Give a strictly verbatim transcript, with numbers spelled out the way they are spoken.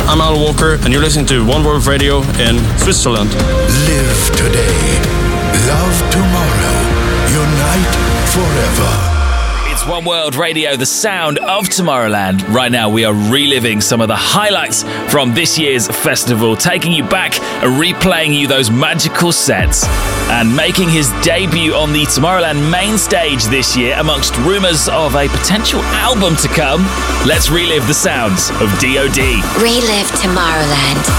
I'm Al Walker, and you're listening to One World Radio in Switzerland. Live today, love tomorrow, unite forever. It's One World Radio, the sound of Tomorrowland. Right now we are reliving some of the highlights from this year's festival, taking you back and replaying you those magical sets. And making his debut on the Tomorrowland main stage this year, amongst rumours of a potential album to come, let's relive the sounds of D O D. Relive Tomorrowland.